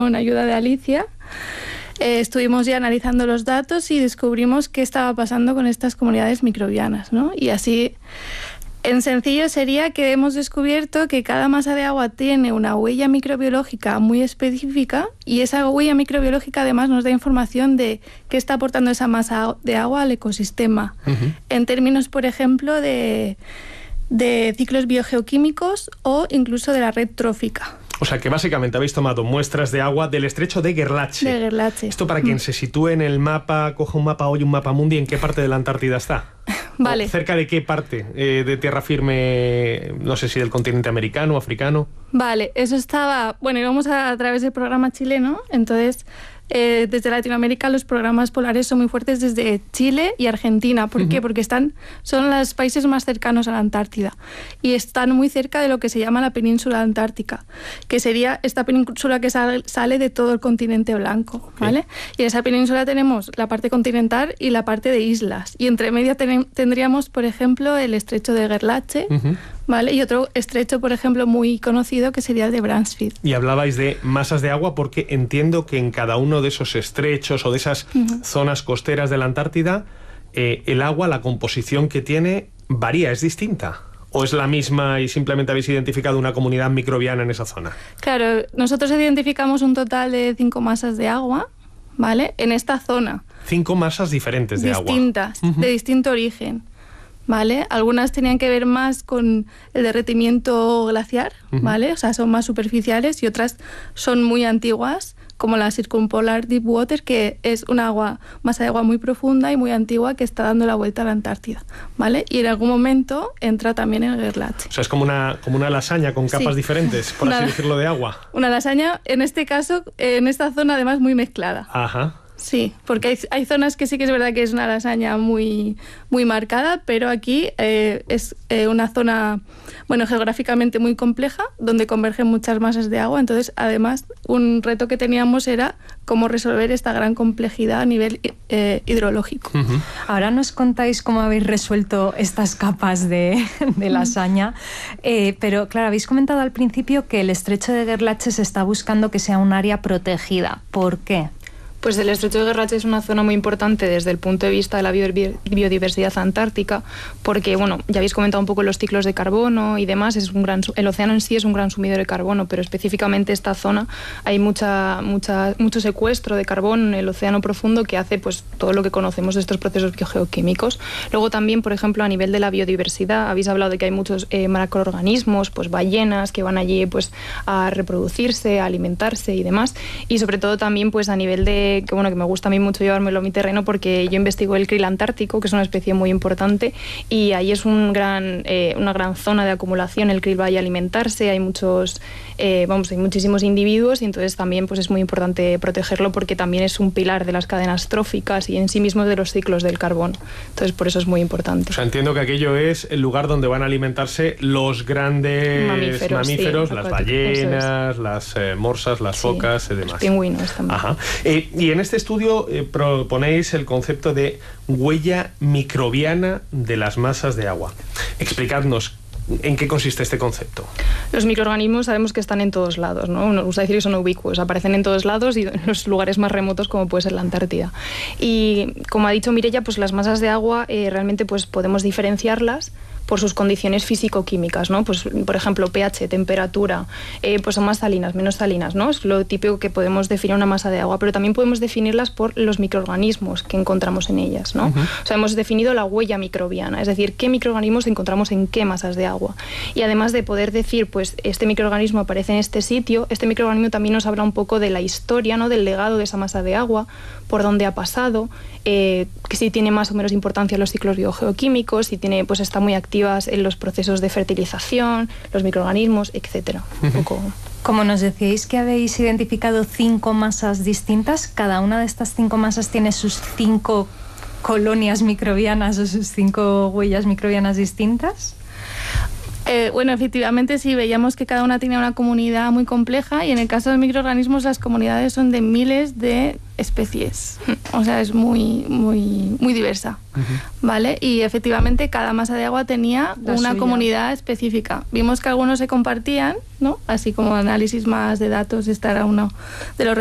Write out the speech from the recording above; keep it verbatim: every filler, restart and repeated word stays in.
con ayuda de Alicia, eh, estuvimos ya analizando los datos y descubrimos qué estaba pasando con estas comunidades microbianas, ¿no? Y así, en sencillo, sería que hemos descubierto que cada masa de agua tiene una huella microbiológica muy específica y esa huella microbiológica además nos da información de qué está aportando esa masa de agua al ecosistema. Uh-huh. En términos, por ejemplo, de, de ciclos biogeoquímicos o incluso de la red trófica. O sea que básicamente habéis tomado muestras de agua del estrecho de Gerlache. De Gerlache. Esto para quien mm. se sitúe en el mapa, coja un mapa hoy, un mapa mundi, ¿en qué parte de la Antártida está? Vale. ¿O cerca de qué parte eh, de tierra firme, no sé si del continente americano o africano? Vale, eso estaba... Bueno, íbamos a, a través del programa chileno, entonces... Eh, desde Latinoamérica los programas polares son muy fuertes desde Chile y Argentina. ¿Por uh-huh. qué? Porque están, son los países más cercanos a la Antártida y están muy cerca de lo que se llama la península antártica, que sería esta península que sal, sale de todo el continente blanco, ¿vale? Okay. Y en esa península tenemos la parte continental y la parte de islas. Y entre media ten, tendríamos, por ejemplo, el estrecho de Gerlache, uh-huh. ¿vale? Y otro estrecho, por ejemplo, muy conocido que sería el de Bransfield. Y hablabais de masas de agua porque entiendo que en cada uno de esos estrechos o de esas uh-huh. zonas costeras de la Antártida, eh, el agua, la composición que tiene, varía, es distinta. ¿O es la misma y simplemente habéis identificado una comunidad microbiana en esa zona? Claro, nosotros identificamos un total de cinco masas de agua, ¿vale? En esta zona. Cinco masas diferentes de distintas, agua. Distintas, uh-huh. de distinto origen. ¿Vale? Algunas tenían que ver más con el derretimiento glaciar, uh-huh. ¿vale? O sea, son más superficiales y otras son muy antiguas, como la Circumpolar Deep Water, que es una agua, masa de agua muy profunda y muy antigua que está dando la vuelta a la Antártida, ¿vale? Y en algún momento entra también el Gerlache. O sea, es como una, como una lasaña con capas sí. diferentes, por una, así decirlo, de agua. Una lasaña, en este caso, en esta zona además muy mezclada. Ajá. Sí, porque hay, hay zonas que sí que es verdad que es una lasaña muy, muy marcada, pero aquí eh, es eh, una zona, bueno, geográficamente muy compleja, donde convergen muchas masas de agua. Entonces, además, un reto que teníamos era cómo resolver esta gran complejidad a nivel eh, hidrológico. Uh-huh. Ahora nos contáis cómo habéis resuelto estas capas de, de lasaña, eh, pero claro, habéis comentado al principio que el estrecho de Gerlache se está buscando que sea un área protegida. ¿Por qué? Pues el estrecho de Gerlache es una zona muy importante desde el punto de vista de la biodiversidad antártica, porque, bueno, ya habéis comentado un poco los ciclos de carbono y demás, es un gran, el océano en sí es un gran sumidor de carbono, pero específicamente esta zona hay mucha, mucha, mucho secuestro de carbono en el océano profundo que hace pues todo lo que conocemos de estos procesos biogeoquímicos. Luego también, por ejemplo, a nivel de la biodiversidad, habéis hablado de que hay muchos eh, macroorganismos, pues ballenas que van allí pues a reproducirse, a alimentarse y demás, y sobre todo también pues a nivel de que bueno que me gusta a mí mucho llevármelo a mi terreno porque yo investigo el krill antártico, que es una especie muy importante, y ahí es un gran, eh, una gran zona de acumulación, el krill va a alimentarse, hay muchos, eh, vamos, hay muchísimos individuos y entonces también pues es muy importante protegerlo porque también es un pilar de las cadenas tróficas y en sí mismo de los ciclos del carbono, entonces por eso es muy importante. O sea, entiendo que aquello es el lugar donde van a alimentarse los grandes mamíferos, mamíferos sí, las ballenas, es. las eh, morsas, las sí, focas y demás. Los pingüinos también. Ajá. Eh, Y en este estudio eh, proponéis el concepto de huella microbiana de las masas de agua. Explicadnos, ¿en qué consiste este concepto? Los microorganismos sabemos que están en todos lados, ¿no? Nos gusta decir que son ubicuos, aparecen en todos lados y en los lugares más remotos como puede ser la Antártida. Y como ha dicho Mireia, pues las masas de agua eh, realmente pues podemos diferenciarlas por sus condiciones físico-químicas, ¿no? Pues, por ejemplo, pH, temperatura, eh, pues son más salinas, menos salinas, ¿no? Es lo típico que podemos definir una masa de agua, pero también podemos definirlas por los microorganismos que encontramos en ellas, ¿no? Uh-huh. O sea, hemos definido la huella microbiana, es decir, qué microorganismos encontramos en qué masas de agua. Y además de poder decir, pues, este microorganismo aparece en este sitio, este microorganismo también nos habla un poco de la historia, ¿no? Del legado de esa masa de agua, por dónde ha pasado, eh, que si tiene más o menos importancia los ciclos biogeoquímicos, si tiene, pues está muy activas en los procesos de fertilización, los microorganismos, etcétera. Uh-huh. Un poco. Como nos decíais que habéis identificado cinco masas distintas, cada una de estas cinco masas tiene sus cinco colonias microbianas o sus cinco huellas microbianas distintas. Eh, bueno, efectivamente sí, veíamos que cada una tenía una comunidad muy compleja y en el caso de microorganismos las comunidades son de miles de especies. O sea, es muy, muy, muy diversa. Uh-huh. ¿Vale? Y efectivamente cada masa de agua tenía La una suya. comunidad específica. Vimos que algunos se compartían, ¿no? Así como análisis más de datos, esta era uno de los